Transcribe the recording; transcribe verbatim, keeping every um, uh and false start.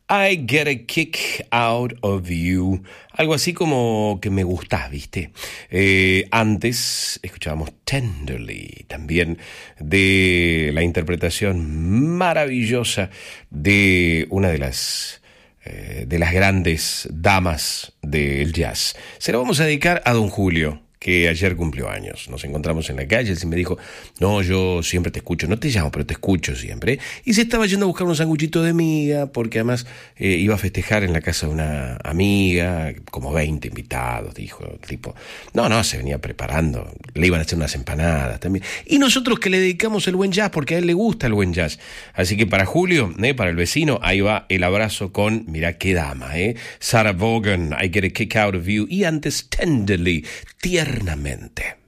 I get a kick out of you. Algo así como que me gustás, ¿viste? Eh, antes escuchábamos Tenderly, también de la interpretación maravillosa de una de las, eh, de las grandes damas del jazz. Se lo vamos a dedicar a don Julio, que ayer cumplió años. Nos encontramos en la calle, él sí me dijo, no, yo siempre te escucho, no te llamo, pero te escucho siempre. Y se estaba yendo a buscar un sanguchito de miga, porque además eh, iba a festejar en la casa de una amiga, como veinte invitados, dijo el tipo. No, no, se venía preparando, le iban a hacer unas empanadas también. Y nosotros que le dedicamos el buen jazz, porque a él le gusta el buen jazz. Así que para Julio, eh, para el vecino, ahí va el abrazo con, mirá qué dama, eh, Sarah Vaughan, I Get a Kick Out of You, y antes Tenderly, tiernamente.